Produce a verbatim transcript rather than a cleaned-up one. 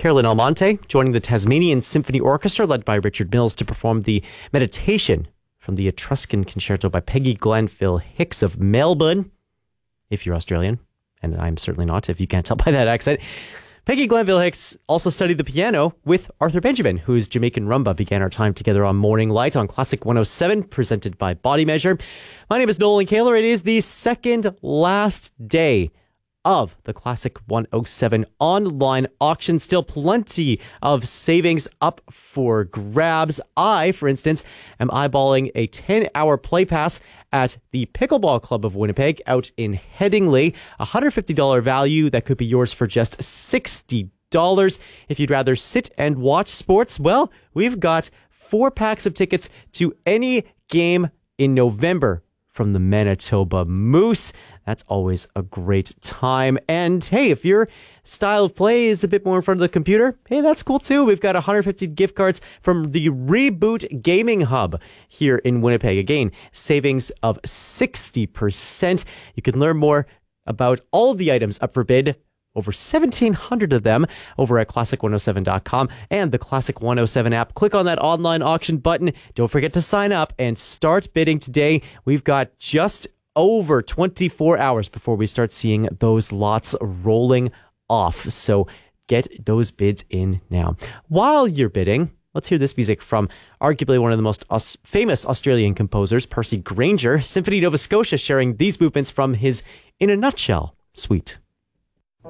Carolyn Almonte joining the Tasmanian Symphony Orchestra led by Richard Mills to perform the Meditation from the Etruscan Concerto by Peggy Glanville Hicks of Melbourne. If you're Australian, and I'm certainly not, if you can't tell by that accent. Peggy Glanville Hicks also studied the piano with Arthur Benjamin, whose Jamaican rumba began our time together on Morning Light on Classic one oh seven, presented by Body Measure. My name is Nolan Kaler. It is the second last day of the Classic one oh seven online auction. Still plenty of savings up for grabs. I, for instance, am eyeballing a ten-hour play pass at the Pickleball Club of Winnipeg out in Headingley. A one hundred fifty dollars value that could be yours for just sixty dollars. If you'd rather sit and watch sports, well, we've got four packs of tickets to any game in November from the Manitoba Moose. That's always a great time. And hey, if your style of play is a bit more in front of the computer, hey, that's cool too. We've got one hundred fifty gift cards from the Reboot Gaming Hub here in Winnipeg. Again, savings of sixty percent. You can learn more about all of the items up for bid, over seventeen hundred of them, over at classic one oh seven dot com and the Classic one oh seven app. Click on that online auction button. Don't forget to sign up and start bidding today. We've got just over twenty-four hours before we start seeing those lots rolling off. So get those bids in now. While you're bidding, let's hear this music from arguably one of the most aus- famous Australian composers, Percy Grainger. Symphony Nova Scotia sharing these movements from his In a Nutshell suite.